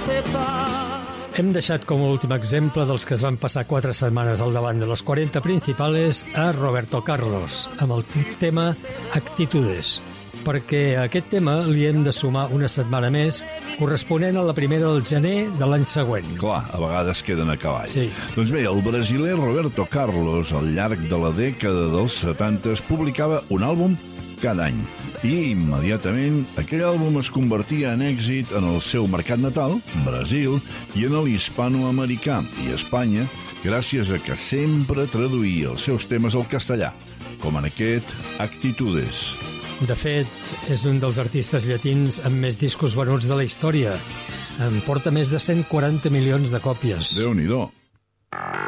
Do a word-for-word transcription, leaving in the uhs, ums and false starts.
Hem deixat com a últim exemple dels que es van passar quatre setmanes al davant de los cuarenta principales a Roberto Carlos, amb el tema Actitudes, perquè a aquest tema li hem de sumar una setmana més, corresponent a la primera del gener de l'any següent. Clar, a vegades queden a cavall. Sí. Doncs bé, el brasiler Roberto Carlos, al llarg de la dècada dels setanta, publicava un àlbum cada any. I immediatament aquell àlbum es convertia en èxit en el seu mercat natal, Brasil, i en l'hispanoamericà i Espanya, gràcies a que sempre traduïa els seus temes al castellà, com en aquest Actitudes. De fet, és un dels artistes llatins amb més discos venuts de la història. En porta més de cent quaranta milions de còpies. Déu-n'hi-do.